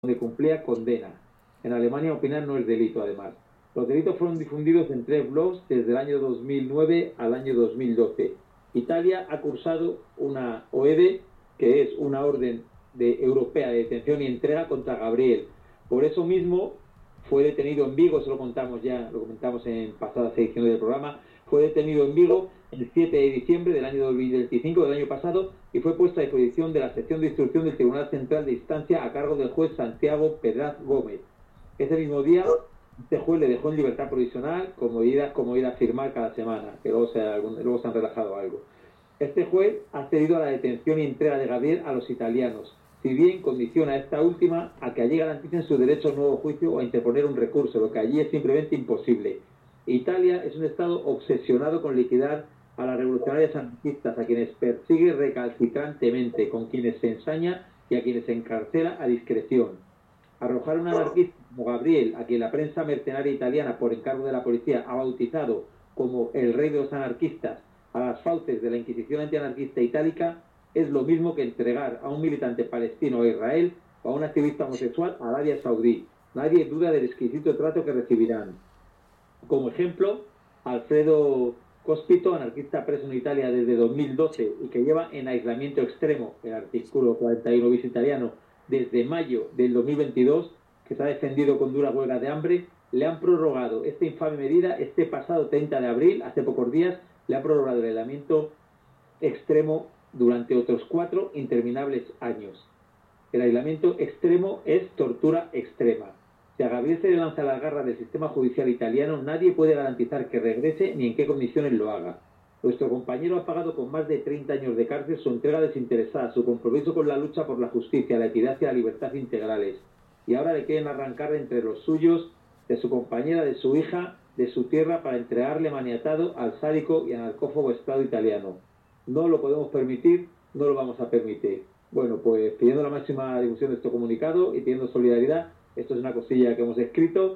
donde cumplía condena. En Alemania opinar no es delito, además. Los delitos fueron difundidos en 3 blogs desde el año 2009 al año 2012. Italia ha cursado una OED, que es una orden europea de detención y entrega contra Gabriel. Por eso mismo fue detenido en Vigo, eso lo comentamos en pasadas ediciones del programa, fue detenido en Vigo el 7 de diciembre del año 2025, del año pasado, y fue puesto a disposición de la sección de instrucción del Tribunal Central de Instancia a cargo del juez Santiago Pedraz Gómez. Ese mismo día, este juez le dejó en libertad provisional, como ir a firmar cada semana, que luego se han relajado algo. Este juez ha cedido a la detención y entrega de Gabriel a los italianos, si bien condiciona a esta última a que allí garanticen su derecho a un nuevo juicio o a interponer un recurso, lo que allí es simplemente imposible. Italia es un estado obsesionado con liquidar a las revolucionarias anarquistas, a quienes persigue recalcitrantemente, con quienes se ensaña y a quienes se encarcela a discreción. Arrojar a un anarquista como Gabriel, a quien la prensa mercenaria italiana, por encargo de la policía, ha bautizado como el rey de los anarquistas, a las fauces de la Inquisición antianarquista itálica, es lo mismo que entregar a un militante palestino a Israel o a un activista homosexual a Arabia Saudí. Nadie duda del exquisito trato que recibirán. Como ejemplo, Alfredo Cospito, anarquista preso en Italia desde 2012 y que lleva en aislamiento extremo, el artículo 41 bis italiano, desde mayo del 2022, que se ha defendido con dura huelga de hambre, le han prorrogado esta infame medida este pasado 30 de abril, hace pocos días, le ha prorrogado el aislamiento extremo durante otros 4 interminables años. El aislamiento extremo es tortura extrema. Si a Gabriel se le lanza la garra del sistema judicial italiano, nadie puede garantizar que regrese ni en qué condiciones lo haga. Nuestro compañero ha pagado con más de 30 años de cárcel su entrega desinteresada, su compromiso con la lucha por la justicia, la equidad y la libertad integrales. Y ahora le quieren arrancar entre los suyos, de su compañera, de su hija, de su tierra, para entregarle maniatado al sádico y anarcófobo Estado italiano. No lo podemos permitir, no lo vamos a permitir. Bueno, pues pidiendo la máxima difusión de este comunicado y pidiendo solidaridad, esto es una cosilla que hemos escrito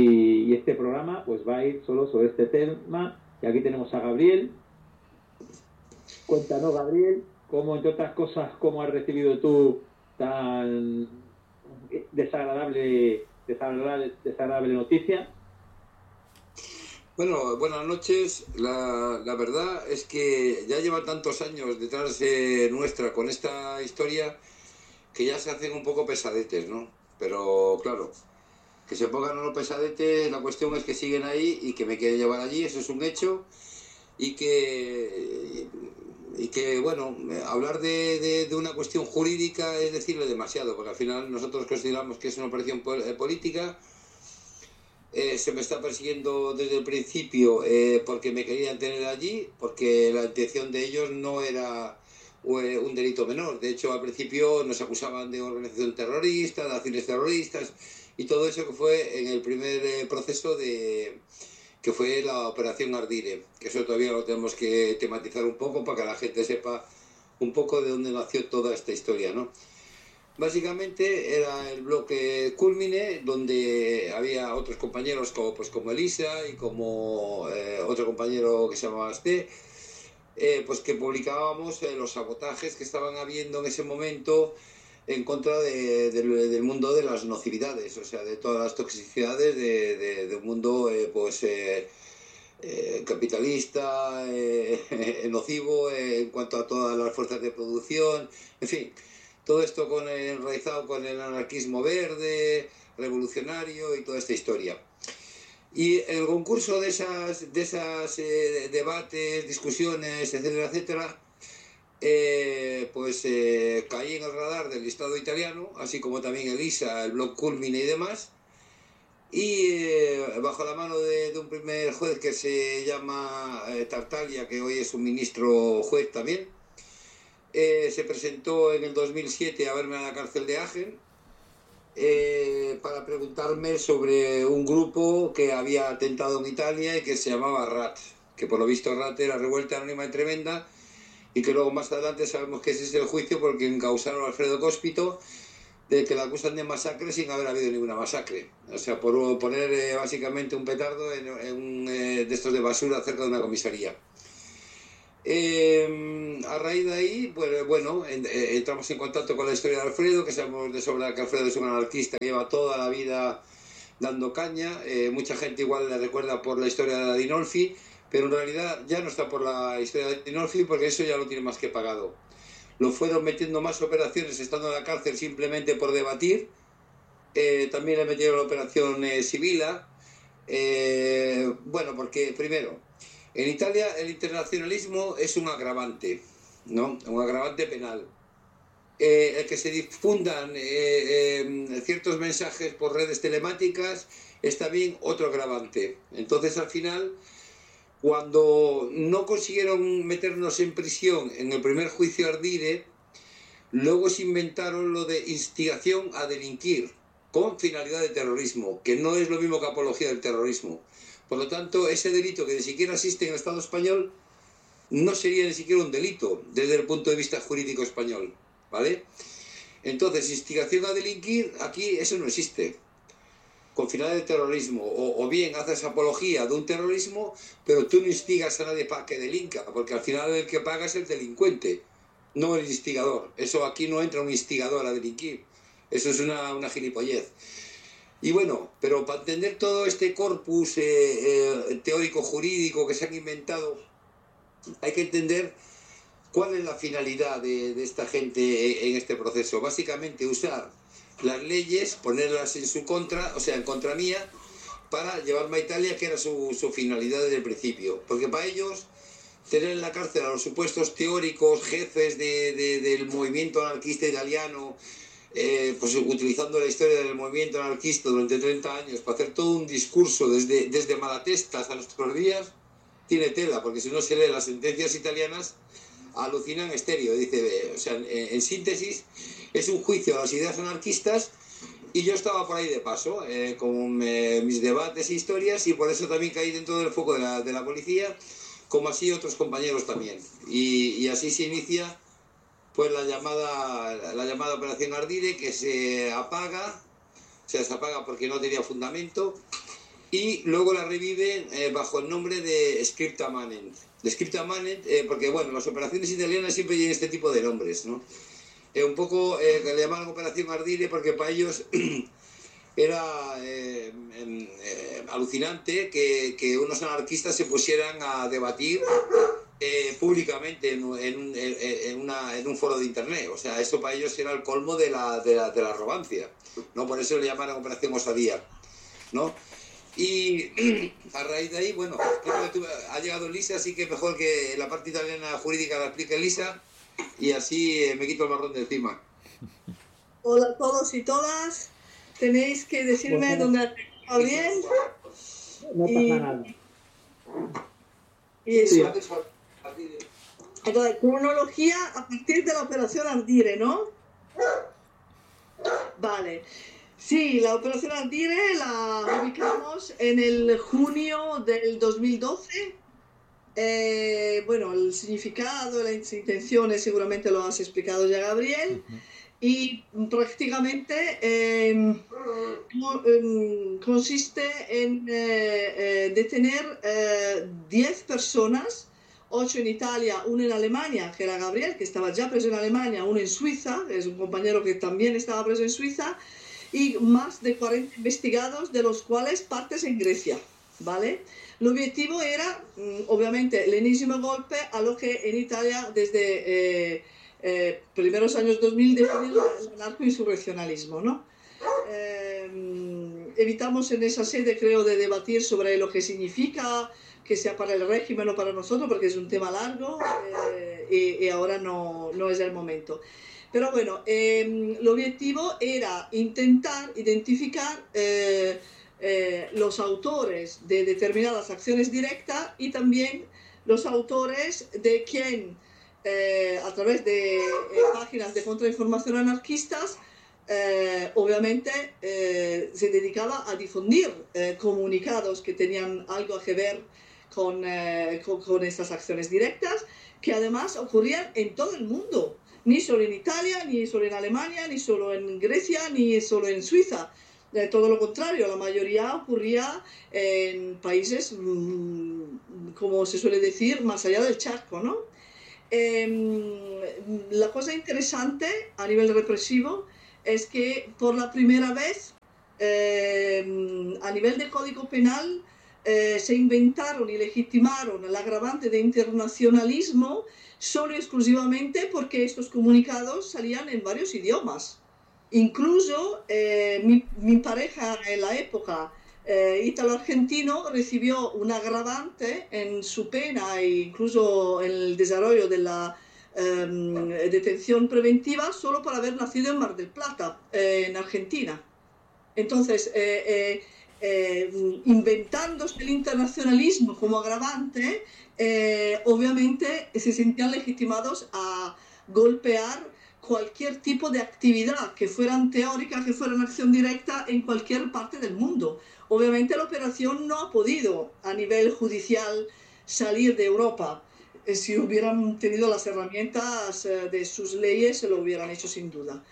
y este programa pues va a ir solo sobre este tema. Y aquí tenemos a Gabriel. Cuéntanos, Gabriel, cómo, entre otras cosas, cómo has recibido tú tan desagradable noticia. Bueno, buenas noches. La verdad es que ya llevan tantos años detrás de nuestra con esta historia que ya se hacen un poco pesadetes, ¿no? Pero claro, que se pongan unos pesadetes, la cuestión es que siguen ahí y que me quieren llevar allí, eso es un hecho. Y que bueno, hablar de una cuestión jurídica es decirle demasiado, porque al final nosotros consideramos que es una operación política. Se me está persiguiendo desde el principio porque me querían tener allí, porque la intención de ellos no era un delito menor. De hecho, al principio nos acusaban de organización terrorista, de acciones terroristas y todo eso, que fue en el primer proceso que fue la operación Ardire, que eso todavía lo tenemos que tematizar un poco para que la gente sepa un poco de dónde nació toda esta historia, ¿no? Básicamente era el bloque Culmine, donde había otros compañeros como Elisa y como otro compañero que se llamaba Ste, pues que publicábamos los sabotajes que estaban habiendo en ese momento en contra del mundo de las nocividades, o sea, de todas las toxicidades de un mundo capitalista, nocivo en cuanto a todas las fuerzas de producción, en fin. Todo esto enraizado con el anarquismo verde, revolucionario y toda esta historia. Y en el concurso de esas debates, discusiones, etcétera, etcétera, caí en el radar del Estado italiano, así como también Elisa, el blog Culmine y demás. Y bajo la mano de un primer juez que se llama Tartaglia, que hoy es un ministro juez también, se presentó en el 2007 a verme a la cárcel de Agen para preguntarme sobre un grupo que había atentado en Italia y que se llamaba RAT, que por lo visto RAT era Revuelta Anónima y Tremenda, y que luego más adelante sabemos que ese es el juicio porque encausaron a Alfredo Cospito, de que la acusan de masacre sin haber habido ninguna masacre. O sea, por poner básicamente un petardo en un de estos de basura cerca de una comisaría. A raíz de ahí, pues, bueno, entramos en contacto con la historia de Alfredo, que sabemos de sobra que Alfredo es un anarquista que lleva toda la vida dando caña. Mucha gente igual le recuerda por la historia de la Dinolfi, pero en realidad ya no está por la historia de Dinolfi porque eso ya lo tiene más que pagado. Lo fueron metiendo más operaciones estando en la cárcel simplemente por debatir. También le metieron la operación Sibila. Bueno, porque primero, en Italia el internacionalismo es un agravante, ¿no? Un agravante penal. El que se difundan ciertos mensajes por redes telemáticas es también otro agravante. Entonces, al final, cuando no consiguieron meternos en prisión en el primer juicio Ardire, luego se inventaron lo de instigación a delinquir con finalidad de terrorismo, que no es lo mismo que apología del terrorismo. Por lo tanto, ese delito que ni siquiera existe en el Estado español no sería ni siquiera un delito desde el punto de vista jurídico español, ¿vale? Entonces, instigación a delinquir, aquí eso no existe. Con finalidad de terrorismo, o bien haces apología de un terrorismo, pero tú no instigas a nadie para que delinca, porque al final el que paga es el delincuente, no el instigador. Eso aquí no entra un instigador a delinquir. Eso es una gilipollez. Y bueno, pero para entender todo este corpus teórico jurídico que se han inventado, hay que entender cuál es la finalidad de esta gente en este proceso. Básicamente usar las leyes, ponerlas en su contra, o sea, en contra mía, para llevarme a Italia, que era su finalidad desde el principio. Porque para ellos, tener en la cárcel a los supuestos teóricos, jefes del movimiento anarquista italiano, pues utilizando la historia del movimiento anarquista durante 30 años para hacer todo un discurso desde Malatesta hasta nuestros días, tiene tela, porque si uno se lee las sentencias italianas, alucinan estéreo. Dice, o sea, en síntesis, es un juicio a las ideas anarquistas. Y yo estaba por ahí de paso, con mis debates e historias, y por eso también caí dentro del foco de la policía, como así otros compañeros también. Y así se inicia pues la llamada Operación Ardire, que se apaga, se apaga porque no tenía fundamento, y luego la reviven bajo el nombre de Scripta Manent. De Scripta Manent, porque bueno, las operaciones italianas siempre tienen este tipo de nombres, ¿no? Un poco que le llamaban Operación Ardire porque para ellos era alucinante que unos anarquistas se pusieran a debatir públicamente en un foro de internet. O sea, eso para ellos era el colmo de la arrogancia, ¿no? Por eso le llamaron Operación Osadía, ¿no? Y a raíz de ahí, bueno, creo que ha llegado Lisa, así que mejor que la parte italiana jurídica la explique Lisa, y así me quito el marrón de encima. Hola a todos y todas. Tenéis que decirme dónde está bien. No pasa nada. Y eso. Entonces, cronología a partir de la Operación Ardire, ¿no? Vale. Sí, la Operación Ardire la ubicamos en el junio del 2012. Bueno, el significado, las intenciones seguramente lo has explicado ya, Gabriel. Y prácticamente consiste en detener 10 personas, 8 en Italia, 1 en Alemania, que era Gabriel, que estaba ya preso en Alemania, 1 en Suiza, es un compañero que también estaba preso en Suiza, y más de 40 investigados, de los cuales partes en Grecia, ¿vale? El objetivo era, obviamente, el enésimo golpe a lo que en Italia desde primeros años 2000 definió el anarcoinsurreccionalismo, ¿no? Evitamos en esa sede, creo, de debatir sobre lo que significa, que sea para el régimen o para nosotros, porque es un tema largo y ahora no es el momento. Pero bueno, el objetivo era intentar identificar los autores de determinadas acciones directas y también los autores de quien, a través de páginas de contrainformación anarquistas, obviamente se dedicaba a difundir comunicados que tenían algo que ver con estas acciones directas, que además ocurrían en todo el mundo, ni solo en Italia, ni solo en Alemania, ni solo en Grecia, ni solo en Suiza. Todo lo contrario, la mayoría ocurría en países, como se suele decir, más allá del charco, ¿no? La cosa interesante a nivel represivo es que por la primera vez a nivel de código penal se inventaron y legitimaron el agravante de internacionalismo solo y exclusivamente porque estos comunicados salían en varios idiomas. Incluso mi pareja en la época, ítalo-argentino, recibió un agravante en su pena e incluso en el desarrollo de la detención preventiva solo por haber nacido en Mar del Plata, en Argentina. Entonces, inventándose el internacionalismo como agravante, obviamente se sentían legitimados a golpear cualquier tipo de actividad, que fueran teóricas, que fueran acción directa en cualquier parte del mundo. Obviamente la operación no ha podido a nivel judicial salir de Europa. Si hubieran tenido las herramientas de sus leyes, lo hubieran hecho sin duda.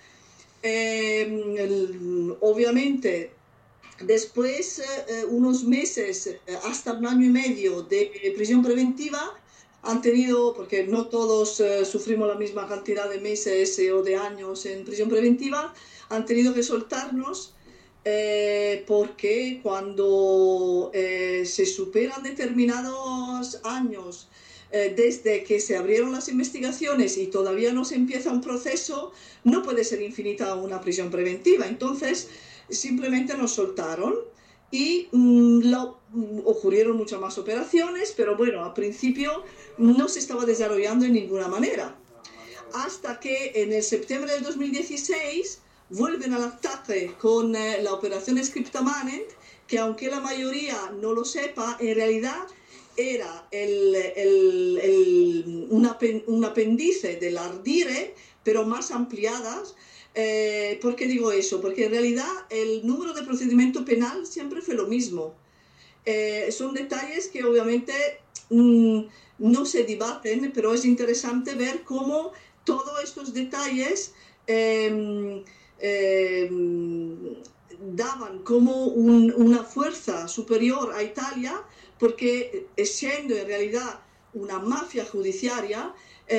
Obviamente, después, unos meses, hasta un año y medio de prisión preventiva, han tenido, porque no todos sufrimos la misma cantidad de meses o de años en prisión preventiva, han tenido que soltarnos porque cuando se superan determinados años desde que se abrieron las investigaciones y todavía no se empieza un proceso, no puede ser infinita una prisión preventiva. Entonces, simplemente nos soltaron y ocurrieron muchas más operaciones, pero bueno, al principio no se estaba desarrollando en ninguna manera. Hasta que en el septiembre del 2016 vuelven al ataque con la operación Scriptamanent, que aunque la mayoría no lo sepa, en realidad era un apéndice del Ardire, pero más ampliadas. ¿Por qué digo eso? Porque en realidad el número de procedimiento penal siempre fue lo mismo. Son detalles que obviamente no se debaten, pero es interesante ver cómo todos estos detalles daban como una fuerza superior a Italia, porque siendo en realidad una mafia judiciaria,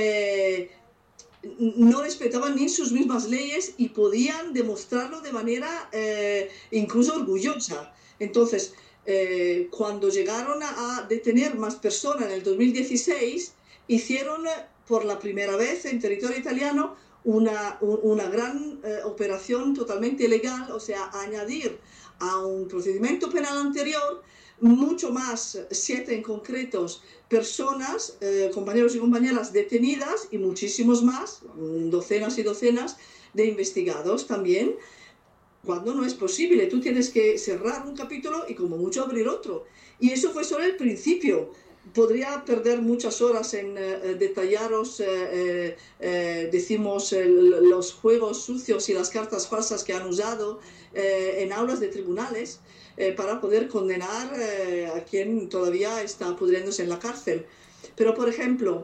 no respetaban ni sus mismas leyes y podían demostrarlo de manera incluso orgullosa. Entonces, cuando llegaron a detener más personas en el 2016, hicieron por la primera vez en territorio italiano una gran operación totalmente ilegal, o sea, añadir a un procedimiento penal anterior mucho más, 7 en concretos, personas, compañeros y compañeras detenidas y muchísimos más, docenas y docenas de investigados también, cuando no es posible. Tú tienes que cerrar un capítulo y como mucho abrir otro. Y eso fue solo el principio. Podría perder muchas horas en detallaros, decimos, los juegos sucios y las cartas falsas que han usado en aulas de tribunales para poder condenar a quien todavía está pudriéndose en la cárcel. Pero, por ejemplo,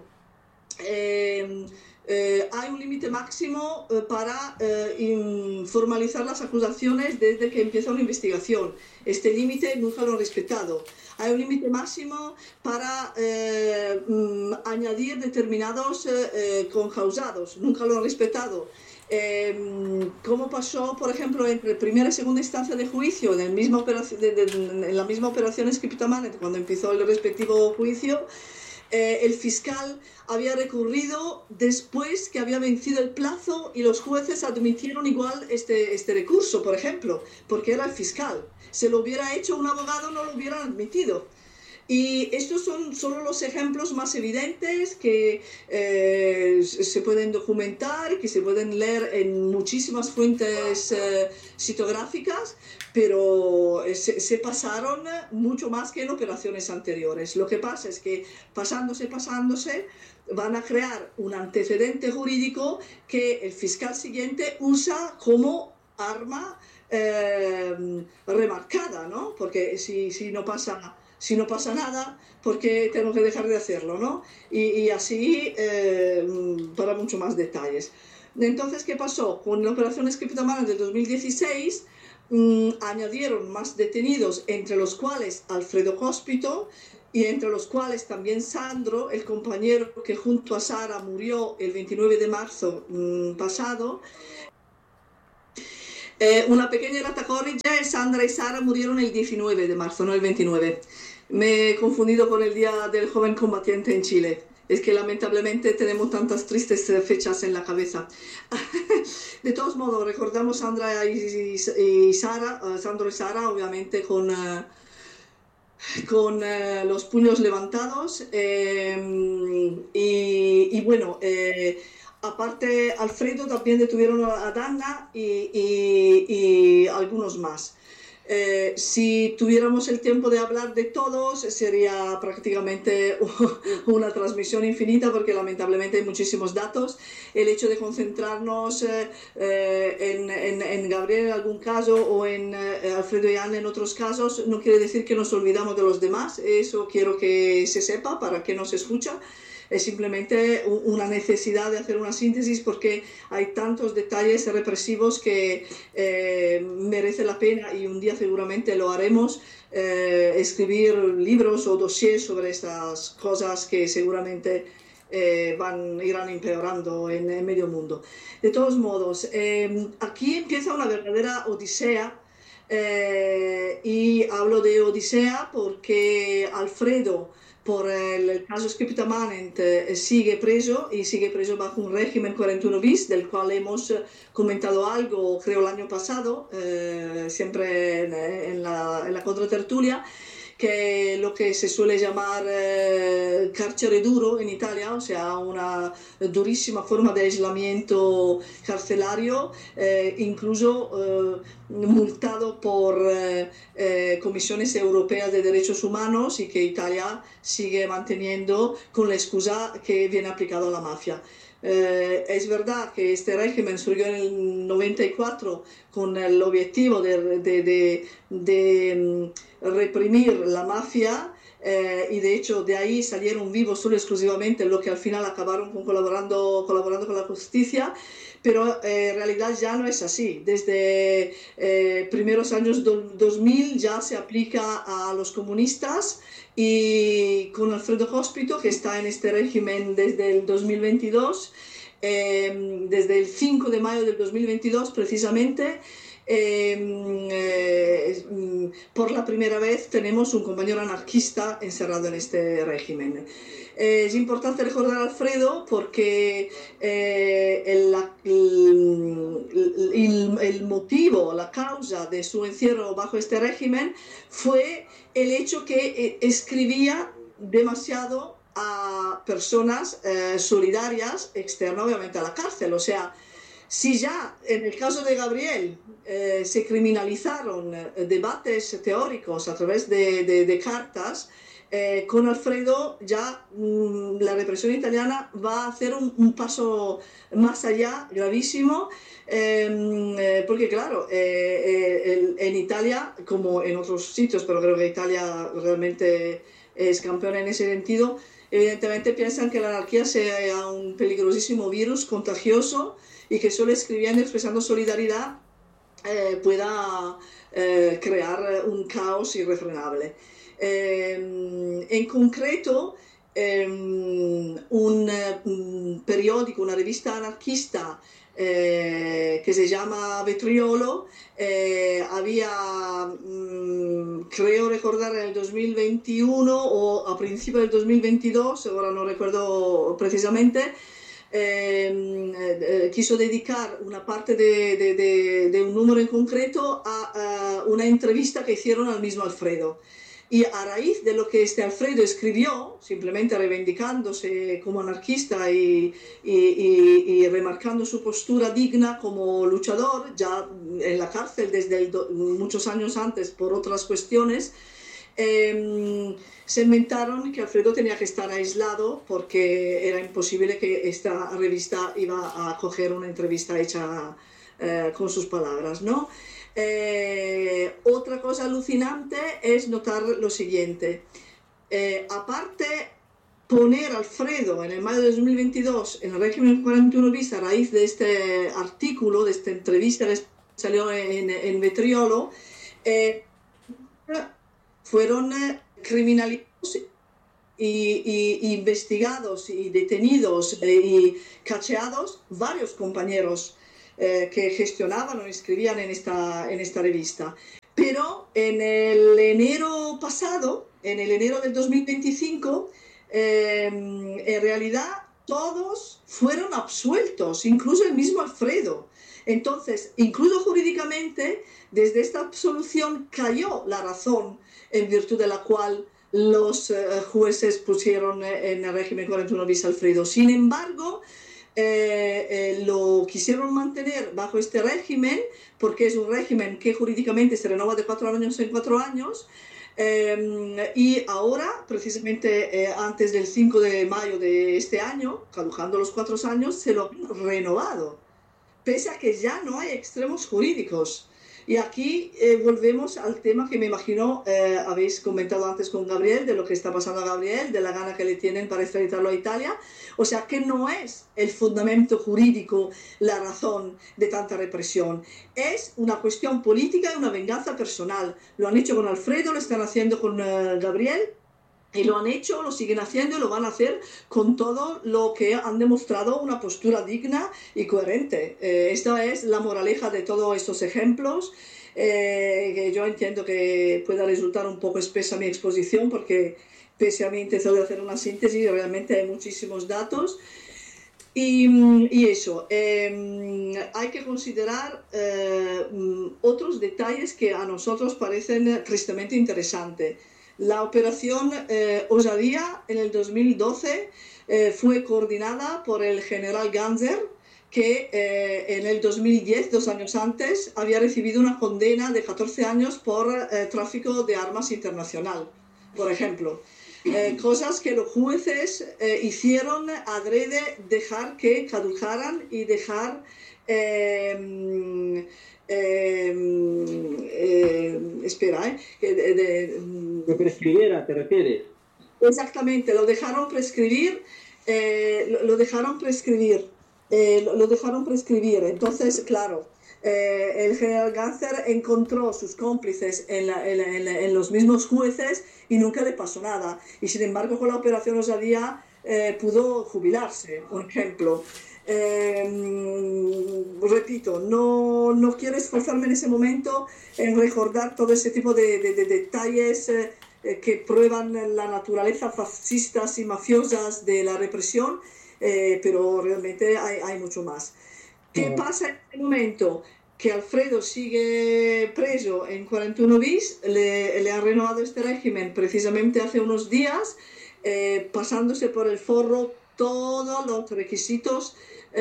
hay un límite máximo para formalizar las acusaciones desde que empieza una investigación. Este límite nunca lo han respetado. Hay un límite máximo para añadir determinados concausados. Nunca lo han respetado. ¿Cómo pasó, por ejemplo, entre primera y segunda instancia de juicio en la misma operación Scriptamanent, cuando empezó el respectivo juicio? El fiscal había recurrido después que había vencido el plazo y los jueces admitieron igual este recurso, por ejemplo, porque era el fiscal. Si lo hubiera hecho un abogado no lo hubieran admitido. Y estos son solo los ejemplos más evidentes que se pueden documentar, que se pueden leer en muchísimas fuentes citográficas, pero se pasaron mucho más que en operaciones anteriores. Lo que pasa es que pasándose, van a crear un antecedente jurídico que el fiscal siguiente usa como arma remarcada, ¿no? Porque si no pasa nada, ¿por qué tengo que dejar de hacerlo, no? Y así para mucho más detalles. Entonces, ¿qué pasó? Con la operación Scriptamanent del 2016 añadieron más detenidos, entre los cuales Alfredo Cospito, y entre los cuales también Sandro, el compañero que junto a Sara murió el 29 de marzo pasado. Una pequeña errata corrige, Sandra y Sara murieron el 19 de marzo, no el 29. Me he confundido con el Día del Joven Combatiente en Chile. Es que lamentablemente tenemos tantas tristes fechas en la cabeza. De todos modos, recordamos Sandra y Sara, Sandro y Sara, obviamente con los puños levantados. Y bueno, aparte Alfredo también detuvieron a Dana y algunos más. Si tuviéramos el tiempo de hablar de todos, sería prácticamente una transmisión infinita, porque lamentablemente hay muchísimos datos. El hecho de concentrarnos en Gabriel en algún caso o en Alfredo y Anne en otros casos no quiere decir que nos olvidamos de los demás. Eso quiero que se sepa para que nos escucha. Es simplemente una necesidad de hacer una síntesis, porque hay tantos detalles represivos que merece la pena, y un día seguramente lo haremos, escribir libros o dossiers sobre estas cosas que seguramente irán empeorando en medio mundo. De todos modos, aquí empieza una verdadera odisea. Y hablo de odisea porque Alfredo, por el caso Scripta Manent, sigue preso, y sigue preso bajo un régimen 41 bis, del cual hemos comentado algo, creo, el año pasado, siempre en la contratertulia, que lo que se suele llamar carcere duro en Italia, o sea, una durísima forma de aislamiento carcelario, incluso multado por comisiones europeas de derechos humanos, y que Italia sigue manteniendo con la excusa que viene aplicado a la mafia. Es verdad que este régimen surgió en el 94 con el objetivo de reprimir la mafia, y de hecho de ahí salieron vivos solo exclusivamente los que al final acabaron colaborando con la justicia, pero en realidad ya no es así. Desde primeros años 2000 ya se aplica a los comunistas, y con Alfredo Cospito, que está en este régimen desde el 2022, desde el 5 de mayo del 2022 precisamente, por la primera vez tenemos un compañero anarquista encerrado en este régimen. Es importante recordar a Alfredo porque el motivo, la causa de su encierro bajo este régimen fue el hecho que escribía demasiado a personas solidarias, externas obviamente a la cárcel. O sea, si ya en el caso de Gabriel se criminalizaron debates teóricos a través de cartas, con Alfredo ya la represión italiana va a hacer un paso más allá, gravísimo, porque claro, en Italia, como en otros sitios, pero creo que Italia realmente es campeona en ese sentido, evidentemente piensan que la anarquía sea un peligrosísimo virus contagioso, y que solo escribiendo y expresando solidaridad pueda crear un caos irrefrenable. En concreto, un periódico, una revista anarquista que se llama Vetriolo, había, creo recordar, en el 2021 o a principios del 2022, ahora no recuerdo precisamente, quiso dedicar una parte de un número en concreto a una entrevista que hicieron al mismo Alfredo. Y a raíz de lo que este Alfredo escribió, simplemente reivindicándose como anarquista y remarcando su postura digna como luchador, ya en la cárcel desde muchos años antes por otras cuestiones, se inventaron que Alfredo tenía que estar aislado porque era imposible que esta revista iba a acoger una entrevista hecha con sus palabras, ¿no? Otra cosa alucinante es notar lo siguiente. Aparte, poner a Alfredo en el mayo de 2022 en el régimen 41 bis a raíz de este artículo, de esta entrevista salió en Vetriolo, fueron criminalizados y investigados y detenidos y cacheados varios compañeros que gestionaban o escribían en esta revista. Pero en el enero pasado, en el enero del 2025, en realidad todos fueron absueltos, incluso el mismo Alfredo. Entonces, incluso jurídicamente, desde esta absolución cayó la razón en virtud de la cual los jueces pusieron en el régimen 41 bis Alfredo. Sin embargo, lo quisieron mantener bajo este régimen porque es un régimen que jurídicamente se renova de 4 años en 4 años. Y ahora, precisamente antes del 5 de mayo de este año, caducando los 4 años, se lo han renovado, pese a que ya no hay extremos jurídicos. Y aquí volvemos al tema que me imagino habéis comentado antes con Gabriel, de lo que está pasando a Gabriel, de la gana que le tienen para extraditarlo a Italia. O sea, que no es el fundamento jurídico la razón de tanta represión. Es una cuestión política y una venganza personal. Lo han hecho con Alfredo, lo están haciendo con Gabriel. Y lo han hecho, lo siguen haciendo y lo van a hacer con todo lo que han demostrado una postura digna y coherente. Esta es la moraleja de todos estos ejemplos. Que yo entiendo que pueda resultar un poco espesa mi exposición porque pese a mi intención de hacer una síntesis, realmente hay muchísimos datos. Y eso, hay que considerar otros detalles que a nosotros parecen tristemente interesantes. La operación Osadía en el 2012 fue coordinada por el general Ganser, que en el 2010, 2 años antes, había recibido una condena de 14 años por tráfico de armas internacional, por ejemplo. Cosas que los jueces hicieron adrede dejar que caducaran y dejar... que prescribiera, ¿te refieres? Exactamente, lo dejaron prescribir, lo dejaron prescribir. Entonces, claro, el general Ganser encontró sus cómplices en los mismos jueces y nunca le pasó nada. Y sin embargo, con la operación Osadía pudo jubilarse, por ejemplo. Repito, no quiero esforzarme en ese momento en recordar todo ese tipo de detalles que prueban la naturaleza fascistas y mafiosas de la represión, pero realmente hay mucho más. ¿Qué pasa en este momento? Que Alfredo sigue preso en 41 bis, le han renovado este régimen precisamente hace unos días, pasándose por el forro todos los requisitos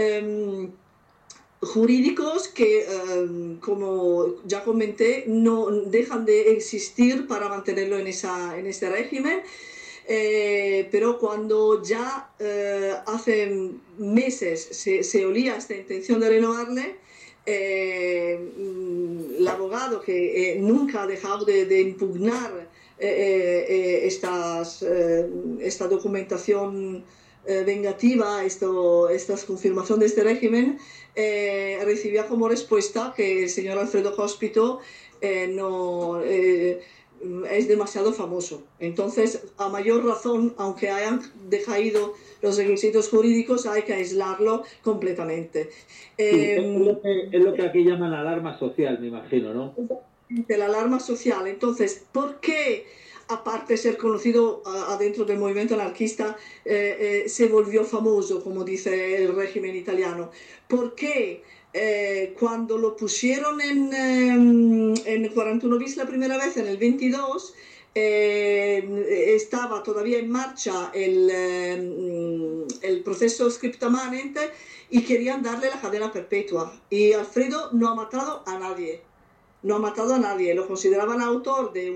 jurídicos que, como ya comenté, no dejan de existir para mantenerlo en este régimen. Pero cuando ya hace meses se olía esta intención de renovarle, el abogado que nunca ha dejado de impugnar esta documentación vengativa, esta confirmación de este régimen, recibía como respuesta que el señor Alfredo Cospito es demasiado famoso. Entonces, a mayor razón, aunque hayan decaído los requisitos jurídicos, hay que aislarlo completamente. Es lo que aquí llaman alarma social, me imagino, ¿no? La alarma social. Entonces, ¿por qué, aparte de ser conocido adentro del movimiento anarquista, se volvió famoso, como dice el régimen italiano? ¿Por qué cuando lo pusieron en 41 bis la primera vez, en el 22, estaba todavía en marcha el proceso scriptamanent y querían darle la cadena perpetua? Y Alfredo no ha matado a nadie. No ha matado a nadie, lo consideraban autor de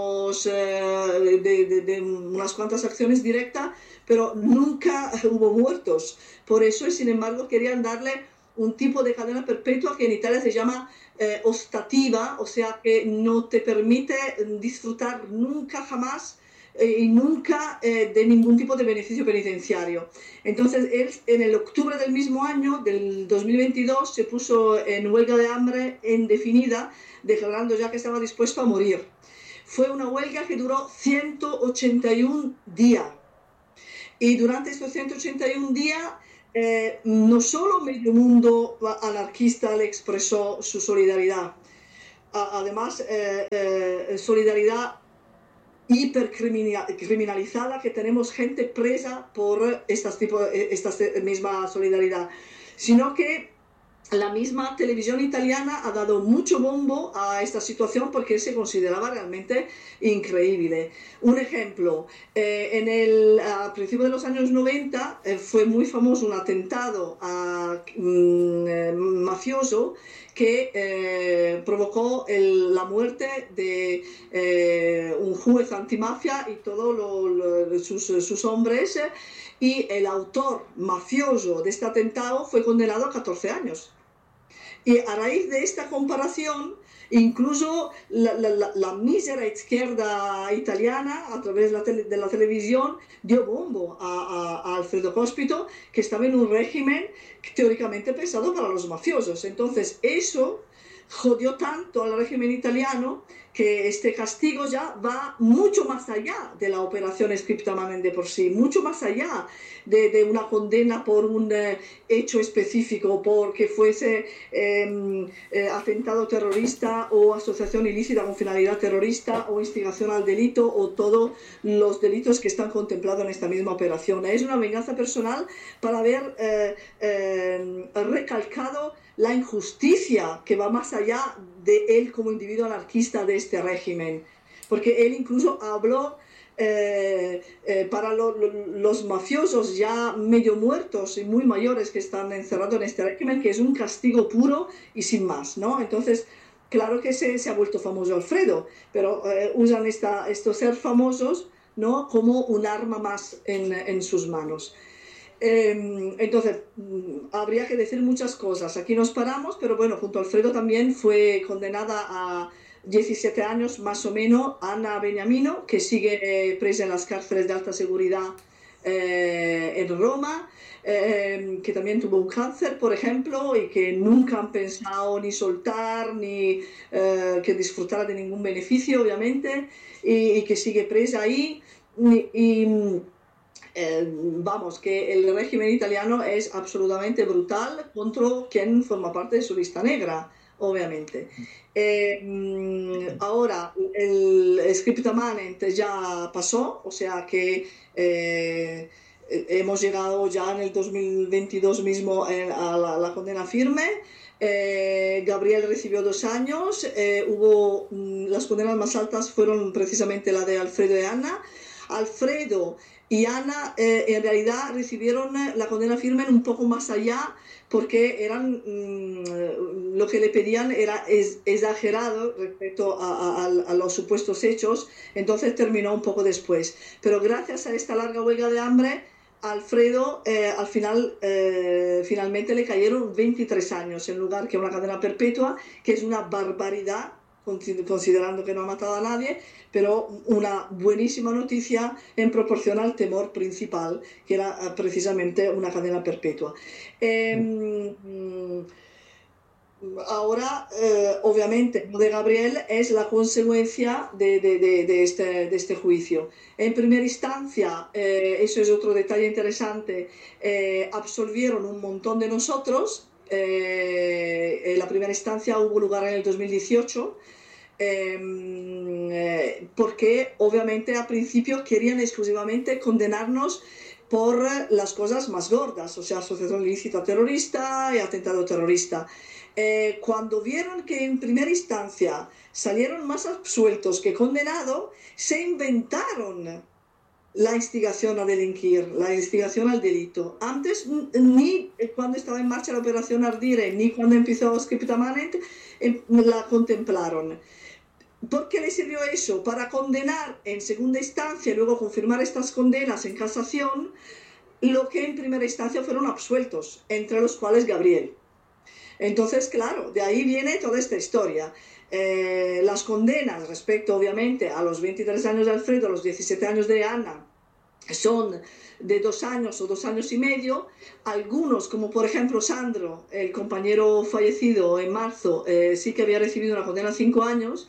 unas cuantas acciones directas, pero nunca hubo muertos. Por eso, y sin embargo, querían darle un tipo de cadena perpetua que en Italia se llama ostativa, o sea que no te permite disfrutar nunca jamás y nunca de ningún tipo de beneficio penitenciario. Entonces, él en el octubre del mismo año, del 2022, se puso en huelga de hambre indefinida, declarando ya que estaba dispuesto a morir. Fue una huelga que duró 181 días. Y durante estos 181 días, no solo medio mundo anarquista le expresó su solidaridad, además, solidaridad hipercriminalizada, que tenemos gente presa por esta misma solidaridad, sino que la misma televisión italiana ha dado mucho bombo a esta situación porque se consideraba realmente increíble. Un ejemplo, a principios de los años 90 fue muy famoso un atentado mafioso que provocó la muerte de un juez antimafia y todos sus hombres, y el autor mafioso de este atentado fue condenado a 14 años. Y a raíz de esta comparación, incluso la mísera izquierda italiana, a través de la televisión, dio bombo a Alfredo Cospito, que estaba en un régimen teóricamente pesado para los mafiosos. Entonces, eso jodió tanto al régimen italiano que este castigo ya va mucho más allá de la operación Scriptamanen de por sí, mucho más allá de una condena por un hecho específico, porque fuese atentado terrorista o asociación ilícita con finalidad terrorista o instigación al delito o todos los delitos que están contemplados en esta misma operación. Es una venganza personal para haber recalcado la injusticia que va más allá de él como individuo anarquista de este régimen, porque él incluso habló para los mafiosos ya medio muertos y muy mayores que están encerrados en este régimen, que es un castigo puro y sin más, ¿no? Entonces, claro que se ha vuelto famoso Alfredo, pero usan estos ser famosos, ¿no?, como un arma más en sus manos. Entonces, habría que decir muchas cosas. Aquí nos paramos, pero bueno, junto a Alfredo también fue condenada a 17 años más o menos Anna Beniamino, que sigue presa en las cárceles de alta seguridad en Roma, que también tuvo un cáncer, por ejemplo, y que nunca han pensado ni soltar, ni que disfrutara de ningún beneficio, obviamente, y que sigue presa ahí. Vamos, que el régimen italiano es absolutamente brutal contra quien forma parte de su lista negra, obviamente. Ahora, el Scriptamanen ya pasó, o sea que hemos llegado ya en el 2022 mismo a la condena firme. Gabriel recibió 2 años, las condenas más altas fueron precisamente la de Alfredo y Anna. Alfredo y Anna en realidad recibieron la condena firme un poco más allá, porque lo que le pedían era exagerado respecto a los supuestos hechos, entonces terminó un poco después. Pero gracias a esta larga huelga de hambre, Alfredo al final finalmente le cayeron 23 años en lugar que una cadena perpetua, que es una barbaridad considerando que no ha matado a nadie, pero una buenísima noticia en proporción al temor principal, que era precisamente una cadena perpetua. Ahora, obviamente, lo de Gabriel es la consecuencia de este juicio. En primera instancia, eso es otro detalle interesante, absolvieron un montón de nosotros. La primera instancia hubo lugar en el 2018, porque obviamente al principio querían exclusivamente condenarnos por las cosas más gordas, o sea, asociación ilícita terrorista y atentado terrorista. Cuando vieron que en primera instancia salieron más absueltos que condenados, se inventaron la instigación a delinquir, la instigación al delito. Antes, ni cuando estaba en marcha la operación Ardire, ni cuando empezó Scriptamanen, la contemplaron. ¿Por qué le sirvió eso? Para condenar en segunda instancia y luego confirmar estas condenas en casación, lo que en primera instancia fueron absueltos, entre los cuales Gabriel. Entonces, claro, de ahí viene toda esta historia. Las condenas respecto, obviamente, a los 23 años de Alfredo, a los 17 años de Ana, son de 2 años o 2 años y medio. Algunos, como por ejemplo Sandro, el compañero fallecido en marzo, sí que había recibido una condena de 5 años.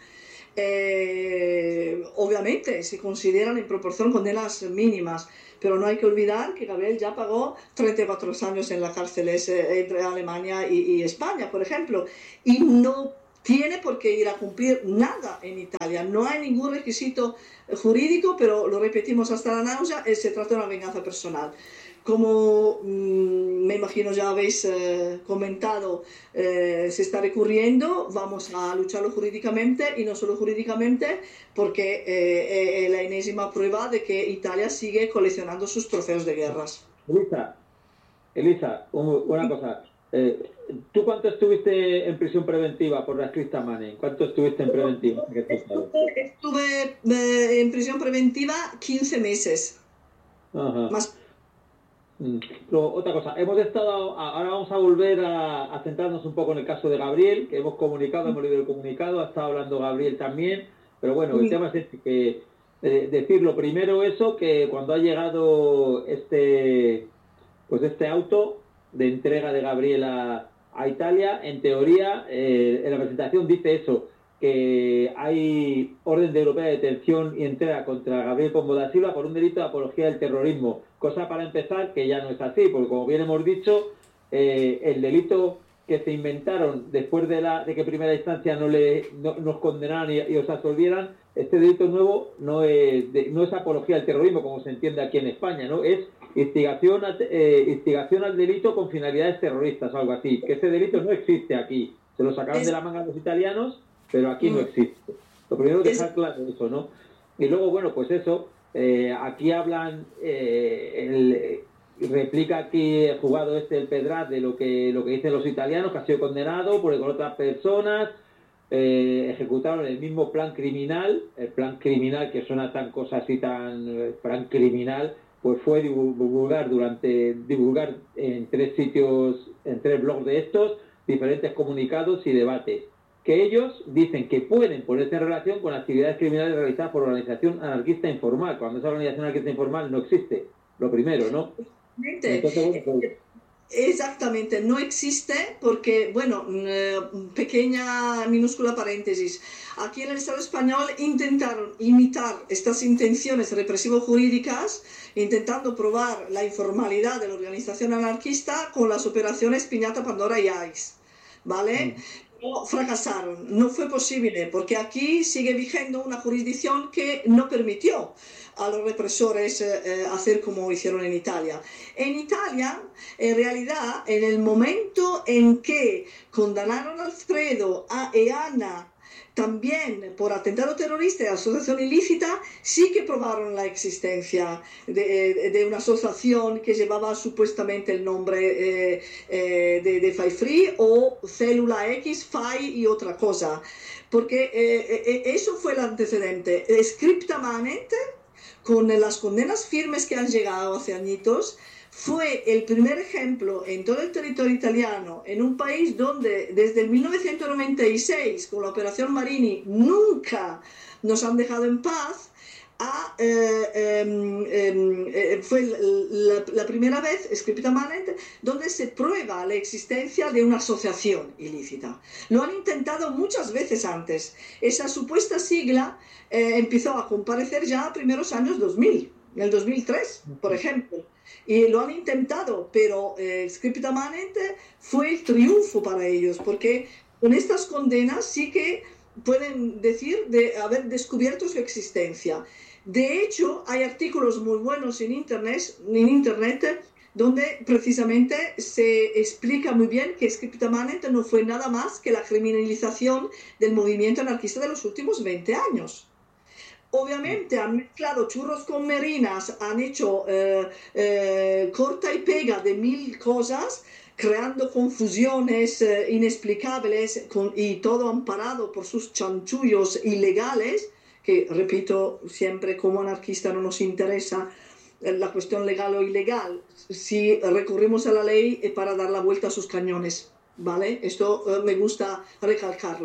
Obviamente se consideran en proporción condenas mínimas, pero no hay que olvidar que Gabriel ya pagó 34 años en la cárcel entre Alemania y España, por ejemplo, y no tiene por qué ir a cumplir nada en Italia. No hay ningún requisito jurídico, pero lo repetimos hasta la náusea, se trata de una venganza personal. Como me imagino ya habéis comentado, se está recurriendo, vamos a lucharlo jurídicamente, y no solo jurídicamente, porque es la enésima prueba de que Italia sigue coleccionando sus trofeos de guerras. Elisa, una cosa. ¿Tú cuánto estuviste en prisión preventiva por la Christa Manning? ¿Cuánto estuviste en preventiva? Estuve en prisión preventiva 15 meses. Ajá. Más. Otra cosa, ahora vamos a volver a centrarnos un poco en el caso de Gabriel, que hemos leído el comunicado, ha estado hablando Gabriel también, pero bueno, el tema es que decir lo primero eso, que cuando ha llegado este auto de entrega de Gabriel a Italia, en teoría, en la presentación dice eso, que hay orden de europea de detención y entrega contra Gabriel Pombo da Silva por un delito de apología del terrorismo, cosa para empezar que ya no es así, porque como bien hemos dicho, el delito que se inventaron después de que en primera instancia nos condenaran y os absolvieran, este delito nuevo no es apología del terrorismo, como se entiende aquí en España, ¿no? Es instigación al delito con finalidades terroristas o algo así, que ese delito no existe aquí, se lo sacaron de la manga los italianos, pero aquí no existe. Lo primero es dejar claro eso, ¿no? Y luego, bueno, pues eso, aquí hablan, replica aquí el juzgado el Pedraz de lo que dicen los italianos, que ha sido condenado porque con otras personas ejecutaron el mismo plan criminal, el plan criminal que suena tan cosa así, plan criminal, pues fue divulgar en 3 sitios, en 3 blogs de estos, diferentes comunicados y debates, que ellos dicen que pueden ponerse en relación con actividades criminales realizadas por organización anarquista informal, cuando esa organización anarquista informal no existe, lo primero, ¿no? Entonces, bueno, exactamente, no existe porque, bueno, pequeña minúscula paréntesis, aquí en el Estado español intentaron imitar estas intenciones represivo-jurídicas, intentando probar la informalidad de la organización anarquista con las operaciones Piñata, Pandora y ICE, ¿vale? No, fracasaron, no fue posible, porque aquí sigue vigendo una jurisdicción que no permitió a los represores hacer como hicieron en Italia. En Italia, en realidad, en el momento en que condenaron a Alfredo y Ana también por atentado terrorista y asociación ilícita, sí que probaron la existencia de una asociación que llevaba supuestamente el nombre de FAI Free o Célula X, FAI y otra cosa. Porque eso fue el antecedente. Scriptamente, con las condenas firmes que han llegado hace añitos, fue el primer ejemplo en todo el territorio italiano, en un país donde desde el 1996, con la Operación Marini, nunca nos han dejado en paz. Fue la primera vez, scriptamente, donde se prueba la existencia de una asociación ilícita. Lo han intentado muchas veces antes. Esa supuesta sigla empezó a comparecer ya a primeros años 2000, en el 2003, por ejemplo. Y lo han intentado, pero scriptamente fue el triunfo para ellos, porque con estas condenas sí que pueden decir de haber descubierto su existencia. De hecho, hay artículos muy buenos en internet donde precisamente se explica muy bien que scriptamente no fue nada más que la criminalización del movimiento anarquista de los últimos 20 años. Obviamente han mezclado churros con merinas, han hecho corta y pega de 1000 cosas, creando confusiones inexplicables y todo amparado por sus chanchullos ilegales, que, repito, siempre como anarquista no nos interesa la cuestión legal o ilegal, si recurrimos a la ley para dar la vuelta a sus cañones, ¿vale? Esto me gusta recalcarlo.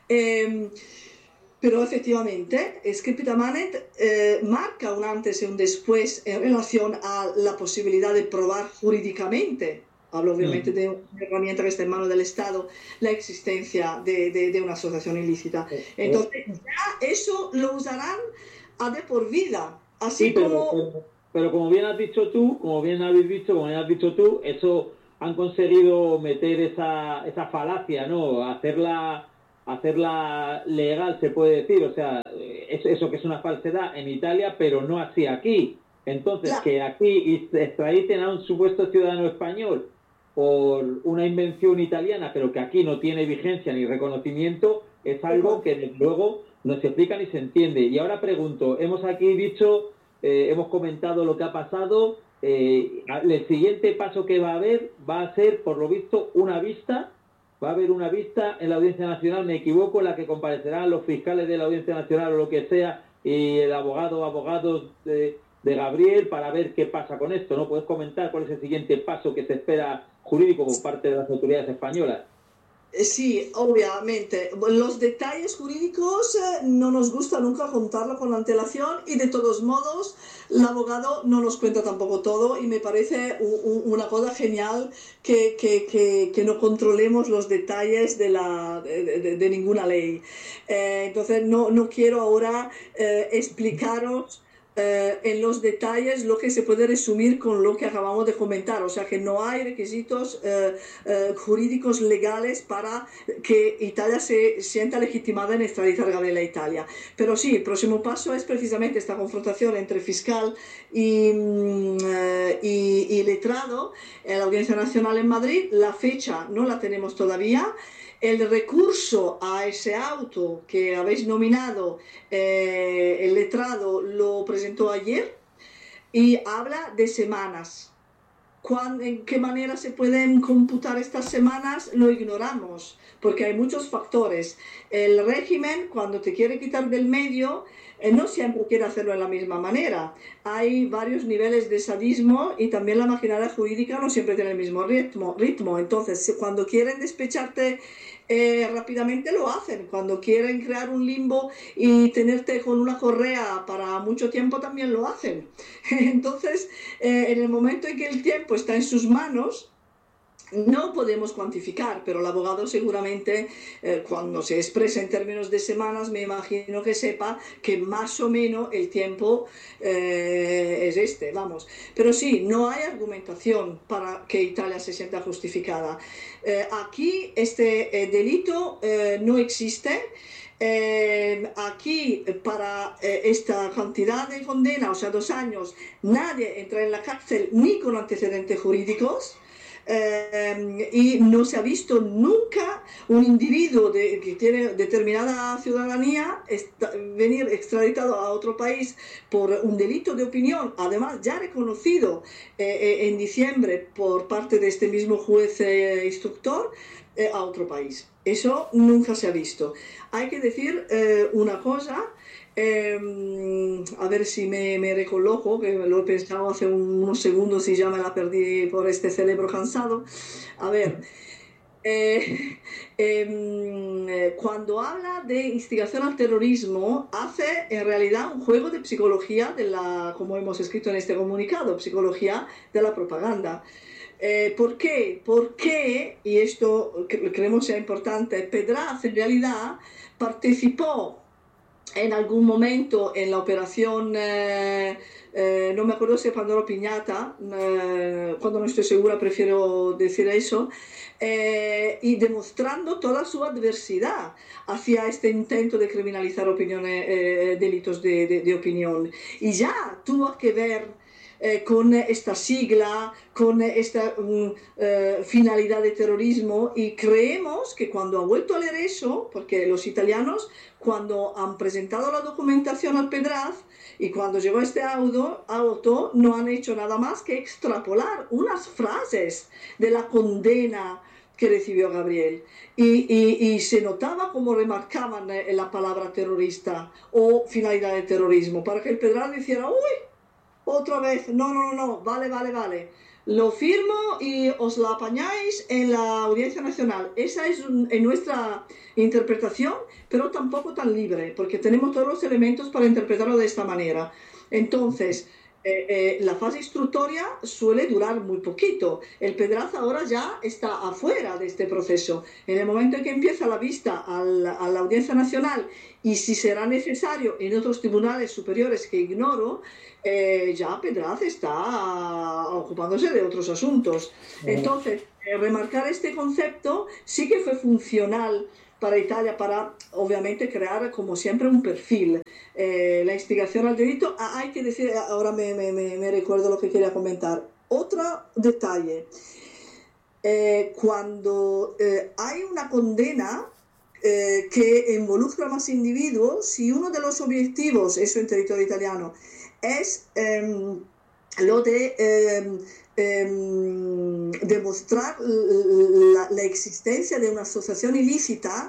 Eh, Pero efectivamente, Scripta Manet marca un antes y un después en relación a la posibilidad de probar jurídicamente, hablo obviamente de una herramienta que está en manos del Estado, la existencia de una asociación ilícita. Entonces, ya eso lo usarán a de por vida, así Sí, como... pero como bien has dicho tú, como bien habéis visto, como bien has dicho tú, eso han conseguido meter esa falacia, ¿no? Hacerla legal, se puede decir. O sea, eso que es una falsedad en Italia, pero no así aquí. Entonces, Claro, que aquí extraditen a un supuesto ciudadano español por una invención italiana, pero que aquí no tiene vigencia ni reconocimiento, es algo que desde luego no se explica ni se entiende. Y ahora pregunto, hemos aquí dicho, hemos comentado lo que ha pasado, el siguiente paso que va a haber va a ser, por lo visto, una vista. Va a haber una vista en la Audiencia Nacional, me equivoco, en la que comparecerán los fiscales de la Audiencia Nacional o lo que sea, y el abogados de Gabriel, para ver qué pasa con esto, ¿no? ¿Puedes comentar cuál es el siguiente paso que se espera jurídico por parte de las autoridades españolas? Sí, obviamente. Los detalles jurídicos no nos gusta nunca contarlo con antelación y de todos modos el abogado no nos cuenta tampoco todo y me parece una cosa genial que no controlemos los detalles de ninguna ley. Entonces no quiero ahora explicaros en los detalles lo que se puede resumir con lo que acabamos de comentar. O sea que no hay requisitos jurídicos legales para que Italia se sienta legitimada en extraditar a Gabriel a Italia. Pero sí, el próximo paso es precisamente esta confrontación entre fiscal y letrado en la Audiencia Nacional en Madrid. La fecha no la tenemos todavía. El recurso a ese auto que habéis nominado, el letrado lo presentó ayer y habla de semanas. ¿En qué manera se pueden computar estas semanas? Lo ignoramos, porque hay muchos factores. El régimen, cuando te quiere quitar del medio, no siempre quiere hacerlo de la misma manera. Hay varios niveles de sadismo y también la maquinaria jurídica no siempre tiene el mismo ritmo. Entonces, cuando quieren despecharte rápidamente lo hacen. Cuando quieren crear un limbo y tenerte con una correa para mucho tiempo también lo hacen. Entonces, en el momento en que el tiempo está en sus manos, no podemos cuantificar, pero el abogado seguramente cuando se expresa en términos de semanas, me imagino que sepa que más o menos el tiempo es este, vamos. Pero sí, no hay argumentación para que Italia se sienta justificada. Aquí este delito no existe. Aquí para esta cantidad de condena, o sea, 2 años, nadie entra en la cárcel ni con antecedentes jurídicos. Y no se ha visto nunca un individuo que tiene determinada ciudadanía venir extraditado a otro país por un delito de opinión, además ya reconocido en diciembre por parte de este mismo juez instructor, a otro país. Eso nunca se ha visto. Hay que decir una cosa. A ver si me recoloco, que lo he pensado hace unos segundos y ya me la perdí por este cerebro cansado. A ver, cuando habla de instigación al terrorismo, hace en realidad un juego de psicología como hemos escrito en este comunicado, psicología de la propaganda. ¿Por qué? Porque, y esto creemos sea importante, Pedraz en realidad participó en algún momento en la operación, no me acuerdo si cuando Piñata, cuando no estoy segura prefiero decir eso, y demostrando toda su adversidad hacia este intento de criminalizar delitos de opinión. Y ya tuvo que ver con esta sigla, con esta finalidad de terrorismo, y creemos que cuando ha vuelto a leer eso, porque los italianos cuando han presentado la documentación al Pedraz y cuando llegó este auto no han hecho nada más que extrapolar unas frases de la condena que recibió Gabriel y se notaba como remarcaban la palabra terrorista o finalidad de terrorismo para que el Pedraz dijera, uy, otra vez, no, vale. lo firmo y os la apañáis en la Audiencia Nacional. Esa es en nuestra interpretación, pero tampoco tan libre, porque tenemos todos los elementos para interpretarlo de esta manera. Entonces, la fase instructoria suele durar muy poquito. El Pedraza ahora ya está afuera de este proceso. En el momento en que empieza la vista a la Audiencia Nacional, y si será necesario en otros tribunales superiores que ignoro, ya Pedraza está ocupándose de otros asuntos. Entonces, remarcar este concepto sí que fue funcional para Italia, para obviamente crear como siempre un perfil. La instigación al delito, hay que decir, ahora me recuerdo lo que quería comentar. Otro detalle, cuando hay una condena que involucra más individuos, si uno de los objetivos, eso en territorio italiano, es lo de demostrar la existencia de una asociación ilícita,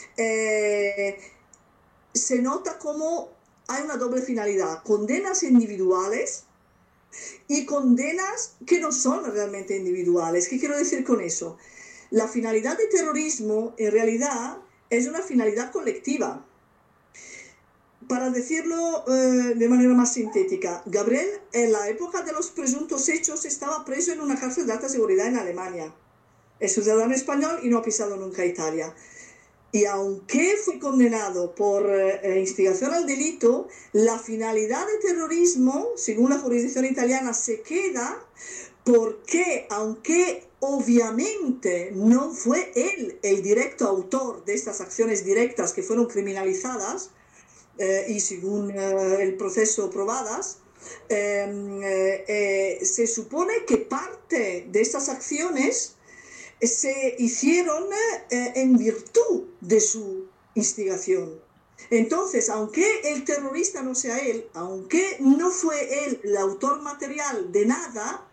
se nota como hay una doble finalidad: condenas individuales y condenas que no son realmente individuales. ¿Qué quiero decir con eso? La finalidad de terrorismo en realidad es una finalidad colectiva. Para decirlo de manera más sintética, Gabriel en la época de los presuntos hechos estaba preso en una cárcel de alta seguridad en Alemania. Es ciudadano español y no ha pisado nunca Italia. Y aunque fue condenado por instigación al delito, la finalidad de terrorismo, según la jurisdicción italiana, se queda porque, aunque obviamente no fue él el directo autor de estas acciones directas que fueron criminalizadas, y según el proceso probadas, se supone que parte de estas acciones se hicieron en virtud de su instigación. Entonces, aunque el terrorista no sea él, aunque no fue él el autor material de nada,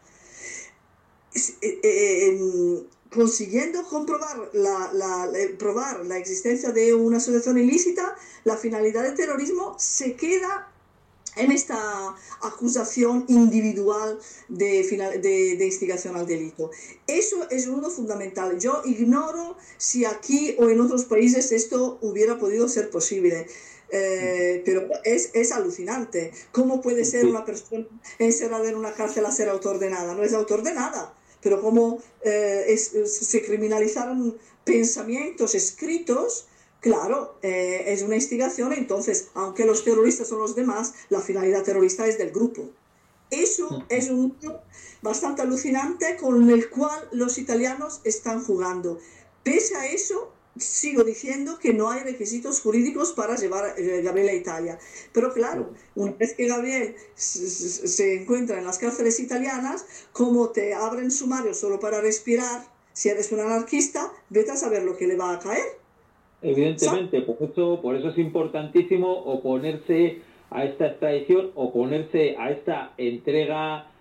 consiguiendo comprobar probar la existencia de una asociación ilícita, la finalidad del terrorismo se queda en esta acusación individual de instigación al delito. Eso es uno fundamental. Yo ignoro si aquí o en otros países esto hubiera podido ser posible. Pero es alucinante. ¿Cómo puede ser una persona encerrada en una cárcel a ser autor de nada? No es autor de nada. Pero como se criminalizaron pensamientos escritos, claro, es una instigación. Entonces, aunque los terroristas son los demás, la finalidad terrorista es del grupo. Eso es un bastante alucinante con el cual los italianos están jugando. Pese a eso, sigo diciendo que no hay requisitos jurídicos para llevar a Gabriel a Italia. Pero claro, una vez que Gabriel se encuentra en las cárceles italianas, como te abren sumario solo para respirar, si eres un anarquista, vete a saber lo que le va a caer. Evidentemente, por eso es importantísimo oponerse a esta extradición, oponerse a esta entrega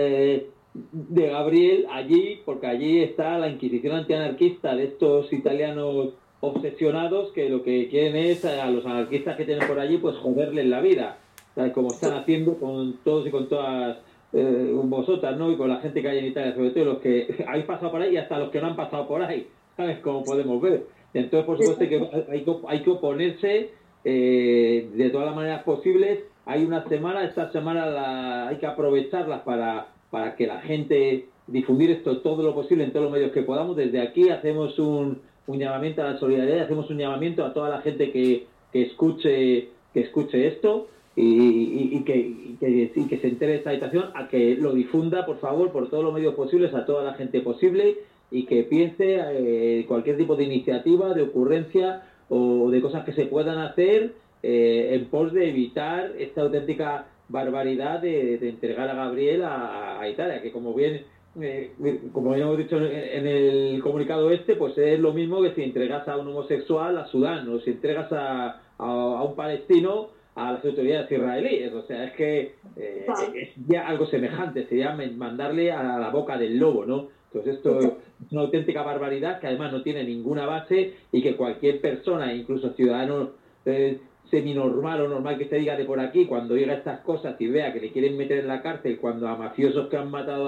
de Gabriel allí, porque allí está la Inquisición antianarquista de estos italianos obsesionados que lo que quieren es a los anarquistas que tienen por allí pues joderles la vida, ¿sabes? Como están haciendo con todos y con todas vosotras, ¿no? Y con la gente que hay en Italia, sobre todo los que habéis pasado por ahí y hasta los que no han pasado por ahí, ¿sabes? Como podemos ver. Entonces, por supuesto que hay que oponerse de todas las maneras posibles. Hay una semana, esta semana hay que aprovecharla para que la gente difundir esto todo lo posible en todos los medios que podamos. Desde aquí hacemos un llamamiento a la solidaridad, hacemos un llamamiento a toda la gente que escuche esto y que se entere de esta situación, a que lo difunda, por favor, por todos los medios posibles, a toda la gente posible, y que piense cualquier tipo de iniciativa, de ocurrencia o de cosas que se puedan hacer en pos de evitar esta auténtica barbaridad de entregar a Gabriel a Italia, que como bien hemos dicho en el comunicado pues es lo mismo que si entregas a un homosexual a Sudán, o si entregas a un palestino a las autoridades israelíes. O sea, es que es ya algo semejante, sería mandarle a la boca del lobo, ¿no? Entonces esto es una auténtica barbaridad que además no tiene ninguna base, y que cualquier persona, incluso ciudadano seminormal o normal que se diga de por aquí, cuando oiga estas cosas y vea que le quieren meter en la cárcel cuando a mafiosos que han matado a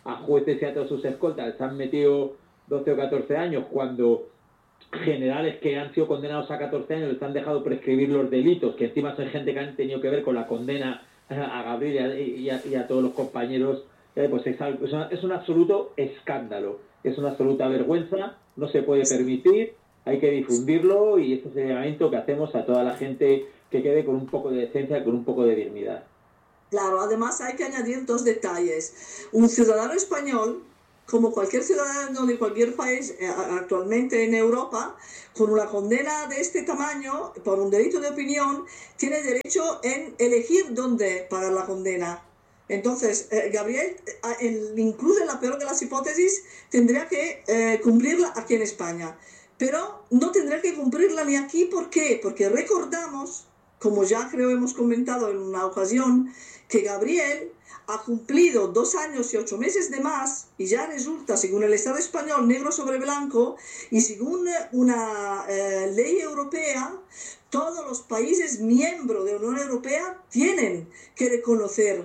a jueces y a todos sus escoltas les han metido 12 o 14 años cuando generales que han sido condenados a 14 años les han dejado prescribir los delitos, que encima son gente que han tenido que ver con la condena a Gabriel y a todos los compañeros, pues es un absoluto escándalo, es una absoluta vergüenza, no se puede permitir, hay que difundirlo y este es el llamamiento que hacemos a toda la gente que quede con un poco de decencia, con un poco de dignidad. Claro, además hay que añadir dos detalles. Un ciudadano español, como cualquier ciudadano de cualquier país actualmente en Europa, con una condena de este tamaño, por un delito de opinión, tiene derecho en elegir dónde pagar la condena. Entonces, Gabriel, incluso en la peor de las hipótesis, tendría que cumplirla aquí en España. Pero no tendría que cumplirla ni aquí. ¿Por qué? Porque recordamos, como ya creo hemos comentado en una ocasión, que Gabriel ha cumplido 2 años y 8 meses de más y ya resulta, según el Estado español, negro sobre blanco, y según una ley europea, todos los países miembros de la Unión Europea tienen que reconocer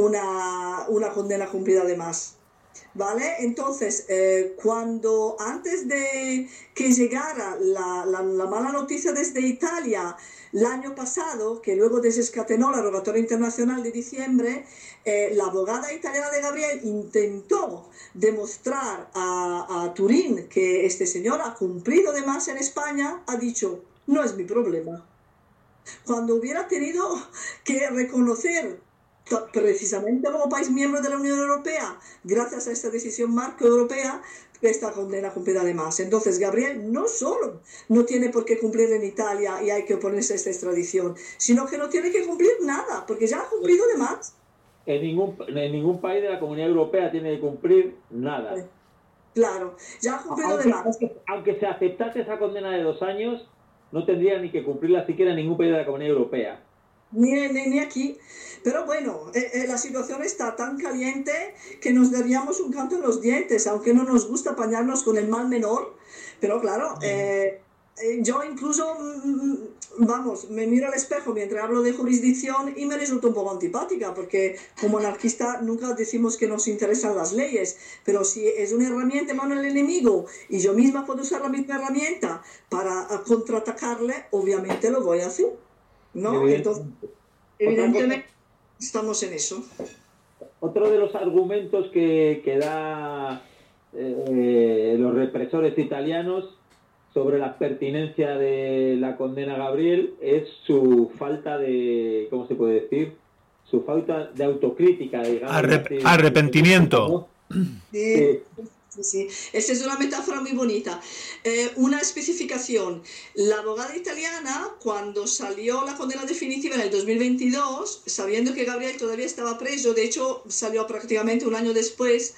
una condena cumplida de más. ¿Vale? Entonces, cuando antes de que llegara la mala noticia desde Italia el año pasado, que luego desencadenó la rogatoria internacional de diciembre, la abogada italiana de Gabriel intentó demostrar a Turín que este señor ha cumplido de más en España, ha dicho, no es mi problema. Cuando hubiera tenido que reconocer precisamente como país miembro de la Unión Europea, gracias a esta decisión marco europea, esta condena cumplida de más. Entonces, Gabriel no solo no tiene por qué cumplir en Italia y hay que oponerse a esta extradición, sino que no tiene que cumplir nada, porque ya ha cumplido de más. En ningún país de la Comunidad Europea tiene que cumplir nada. Claro, ya ha cumplido de más. Aunque se aceptase esa condena de 2 años, no tendría ni que cumplirla siquiera en ningún país de la Comunidad Europea. Ni aquí. Pero bueno, la situación está tan caliente que nos daríamos un canto en los dientes, aunque no nos gusta apañarnos con el mal menor. Pero claro, yo incluso, vamos, me miro al espejo mientras hablo de jurisdicción y me resulta un poco antipática, porque como anarquista nunca decimos que nos interesan las leyes, pero si es una herramienta en mano del enemigo y yo misma puedo usar la misma herramienta para contraatacarle, obviamente lo voy a hacer, ¿no? Entonces, evidentemente estamos en eso. Otro de los argumentos que da los represores italianos sobre la pertinencia de la condena a Gabriel es su falta de, ¿cómo se puede decir? Su falta de autocrítica, digamos. Arrepentimiento. Sí. Sí, esa es una metáfora muy bonita. Una especificación. La abogada italiana, cuando salió la condena definitiva en el 2022, sabiendo que Gabriel todavía estaba preso, de hecho salió prácticamente un año después,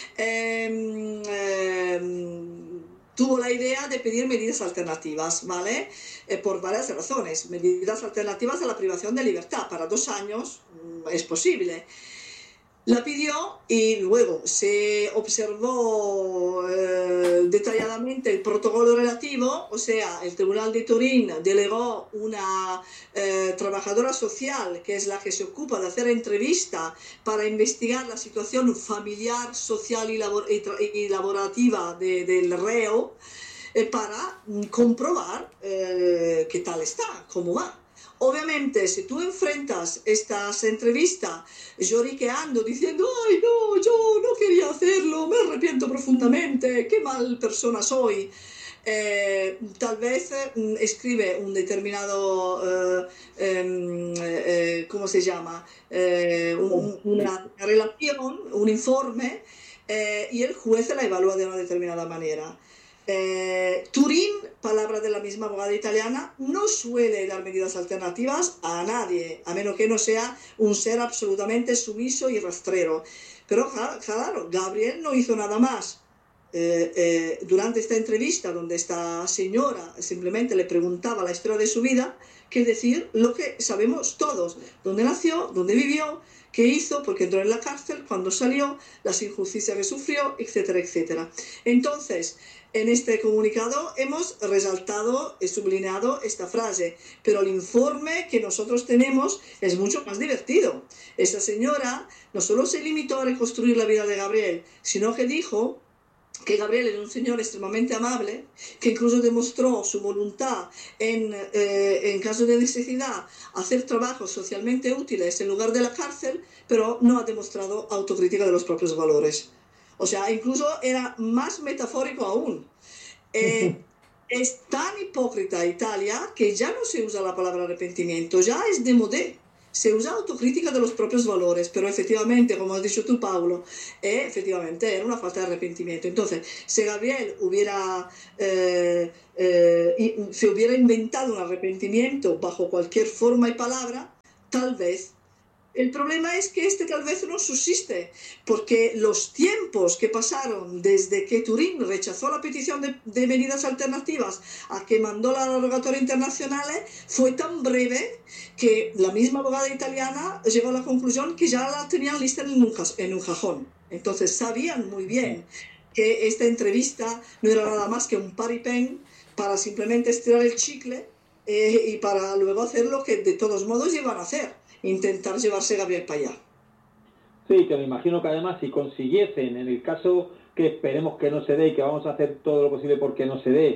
tuvo la idea de pedir medidas alternativas, ¿vale? Por varias razones. Medidas alternativas a la privación de libertad. Para 2 años es posible. La pidió y luego se observó detalladamente el protocolo relativo, o sea, el Tribunal de Turín delegó una trabajadora social, que es la que se ocupa de hacer entrevista para investigar la situación familiar, social y laborativa del reo, para comprobar qué tal está, cómo va. Obviamente, si tú enfrentas estas entrevistas lloriqueando, diciendo, ay, no, yo no quería hacerlo, me arrepiento profundamente, qué mal persona soy, tal vez escribe un determinado, ¿cómo se llama? Una relación, un informe, y el juez la evalúa de una determinada manera. Turín, palabra de la misma abogada italiana, no suele dar medidas alternativas a nadie, a menos que no sea un ser absolutamente sumiso y rastrero. Pero claro, Gabriel no hizo nada más. durante esta entrevista, donde esta señora simplemente le preguntaba la historia de su vida, que decir lo que sabemos todos: dónde nació, dónde vivió, qué hizo, porque entró en la cárcel, cuándo salió, las injusticias que sufrió, etcétera, etcétera. Entonces, en este comunicado hemos resaltado y sublineado esta frase, pero el informe que nosotros tenemos es mucho más divertido. Esa señora no solo se limitó a reconstruir la vida de Gabriel, sino que dijo que Gabriel era un señor extremadamente amable, que incluso demostró su voluntad en caso de necesidad hacer trabajos socialmente útiles en lugar de la cárcel, pero no ha demostrado autocrítica de los propios valores. O sea, incluso era más metafórico aún. Es tan hipócrita Italia que ya no se usa la palabra arrepentimiento, ya es de modé. Se usa autocrítica de los propios valores, pero efectivamente, como has dicho tú, Paulo, efectivamente era una falta de arrepentimiento. Entonces, si Gabriel se hubiera inventado un arrepentimiento bajo cualquier forma y palabra, tal vez. El problema es que tal vez no subsiste, porque los tiempos que pasaron desde que Turín rechazó la petición de medidas alternativas a que mandó la rogatoria internacional fue tan breve que la misma abogada italiana llegó a la conclusión que ya la tenían lista en un cajón. Entonces sabían muy bien que esta entrevista no era nada más que un paripén para simplemente estirar el chicle y para luego hacer lo que de todos modos iban a hacer: intentar llevarse a Gabriel para allá. Sí, que me imagino que además si consiguiesen, en el caso que esperemos que no se dé y que vamos a hacer todo lo posible porque no se dé,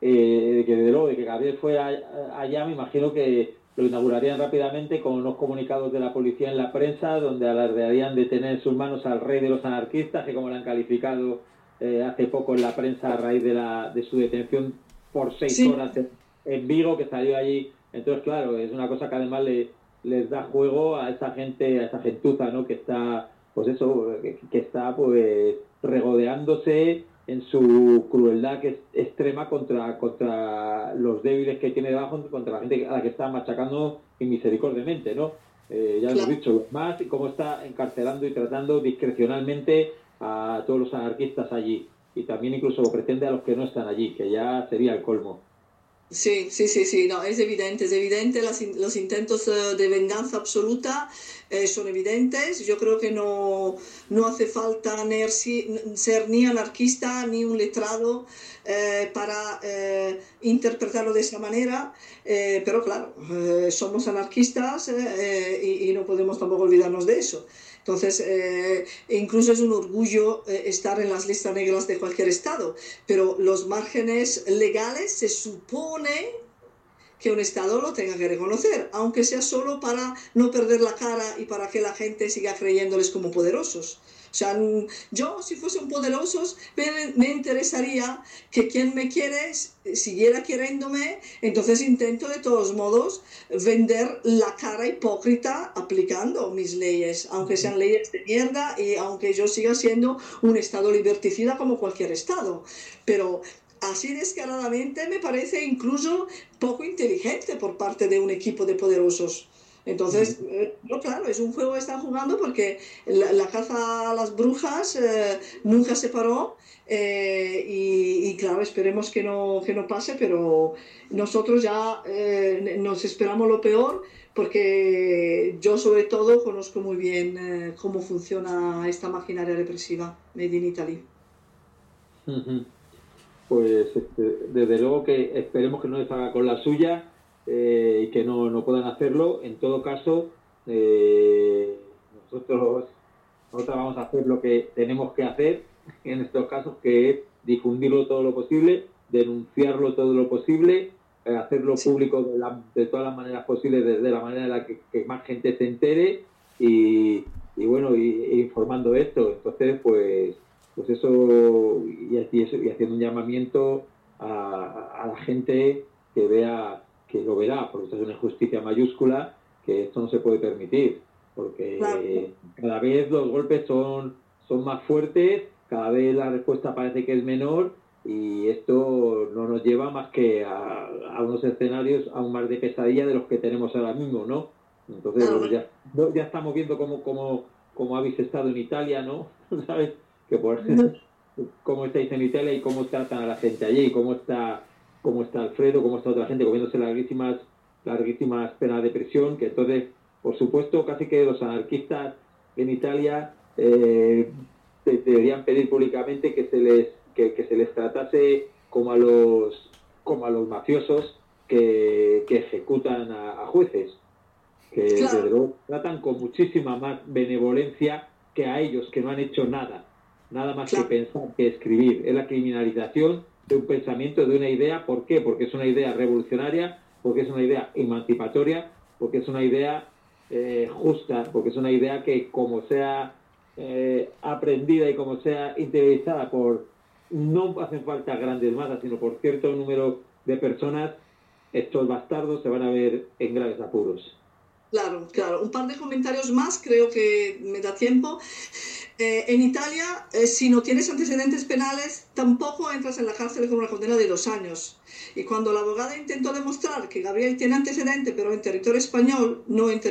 de que Gabriel fue allá, me imagino que lo inaugurarían rápidamente con unos comunicados de la policía en la prensa, donde alardearían de tener en sus manos al rey de los anarquistas, que como le han calificado hace poco en la prensa a raíz de su detención por 6 horas en Vigo, que salió allí. Entonces, claro, es una cosa que además les da juego a esa gente, a esa gentuza, ¿no? Que está, pues eso, que está pues regodeándose en su crueldad que es extrema contra los débiles que tiene debajo, contra la gente a la que está machacando inmisericordiamente, ¿no? Ya lo hemos dicho, más, y cómo está encarcelando y tratando discrecionalmente a todos los anarquistas allí, y también incluso pretende a los que no están allí, que ya sería el colmo. Sí, no, es evidente, los intentos de venganza absoluta son evidentes. Yo creo que no hace falta ser ni anarquista ni un letrado para interpretarlo de esa manera, pero claro, somos anarquistas y no podemos tampoco olvidarnos de eso. Entonces, incluso es un orgullo estar en las listas negras de cualquier estado, pero los márgenes legales se supone que un estado lo tenga que reconocer, aunque sea solo para no perder la cara y para que la gente siga creyéndoles como poderosos. O sea, yo, si fuesen poderosos, me interesaría que quien me quiere siguiera queriéndome. Entonces intento de todos modos vender la cara hipócrita aplicando mis leyes, aunque sean leyes de mierda y aunque yo siga siendo un estado liberticida como cualquier estado. Pero así descaradamente me parece incluso poco inteligente por parte de un equipo de poderosos. Entonces, no, claro, es un juego que están jugando porque la caza a las brujas nunca se paró y claro, esperemos que no pase, pero nosotros ya nos esperamos lo peor, porque yo sobre todo conozco muy bien cómo funciona esta maquinaria represiva Made in Italy. Pues desde luego que esperemos que no les haga con la suya y que no puedan hacerlo. En todo caso, nosotros vamos a hacer lo que tenemos que hacer en estos casos, que es difundirlo todo lo posible, denunciarlo todo lo posible, hacerlo público de todas las maneras posibles, de la manera en la que más gente se entere y bueno, y informando esto. Entonces, pues eso, y haciendo un llamamiento a la gente que vea, que lo verá, porque esto es una injusticia mayúscula, que esto no se puede permitir, porque cada vez los golpes son más fuertes, cada vez la respuesta parece que es menor, y esto no nos lleva más que a unos escenarios aún más de pesadilla de los que tenemos ahora mismo, ¿no? Entonces, bueno, ya estamos viendo cómo habéis estado en Italia, ¿no? ¿Sabes? Que por cómo estáis en Italia y cómo tratan a la gente allí, cómo está Alfredo, cómo está otra gente comiéndose larguísimas penas de prisión, que entonces, por supuesto, casi que los anarquistas en Italia deberían pedir públicamente que se les tratase como a los mafiosos que ejecutan a jueces, que Claro. desde luego tratan con muchísima más benevolencia que a ellos, que no han hecho nada más Claro. que pensar, que escribir. Es la criminalización de un pensamiento, de una idea. ¿Por qué? Porque es una idea revolucionaria, porque es una idea emancipatoria, porque es una idea justa, porque es una idea que, como sea aprendida y como sea interiorizada no hacen falta grandes masas, sino por cierto número de personas, estos bastardos se van a ver en graves apuros. Claro, claro. Un par de comentarios más, creo que me da tiempo. En Italia, si no tienes antecedentes penales, tampoco entras en la cárcel con una condena de 2 años. Y cuando la abogada intentó demostrar que Gabriel tiene antecedente, pero en territorio español, no en territorio